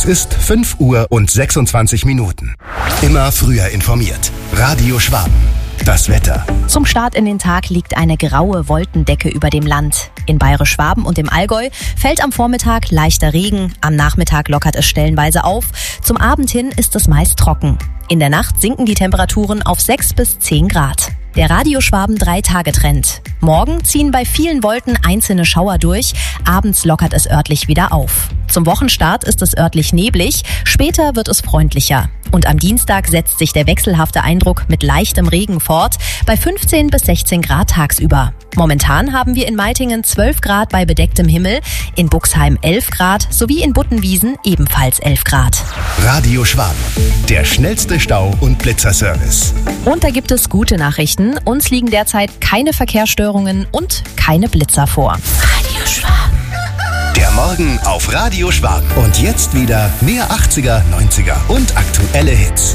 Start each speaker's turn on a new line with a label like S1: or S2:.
S1: Es ist 5:26 . Immer früher informiert. Radio Schwaben. Das Wetter.
S2: Zum Start in den Tag liegt eine graue Wolkendecke über dem Land. In Bayerisch-Schwaben und im Allgäu fällt am Vormittag leichter Regen, am Nachmittag lockert es stellenweise auf. Zum Abend hin ist es meist trocken. In der Nacht sinken die Temperaturen auf 6 bis 10 Grad. Der Radio Schwaben 3-Tage-Trend. Morgen ziehen bei vielen Wolken einzelne Schauer durch, abends lockert es örtlich wieder auf. Zum Wochenstart ist es örtlich neblig, später wird es freundlicher. Und am Dienstag setzt sich der wechselhafte Eindruck mit leichtem Regen fort, bei 15 bis 16 Grad tagsüber. Momentan haben wir in Meitingen 12 Grad bei bedecktem Himmel, in Buxheim 11 Grad sowie in Buttenwiesen ebenfalls 11 Grad.
S1: Radio Schwaben, der schnellste Stau- und Blitzerservice.
S2: Und da gibt es gute Nachrichten. Uns liegen derzeit keine Verkehrsstörungen und keine Blitzer vor.
S1: Radio Schwaben. Der Morgen auf Radio Schwaben. Und jetzt wieder mehr 80er, 90er und aktuelle Hits.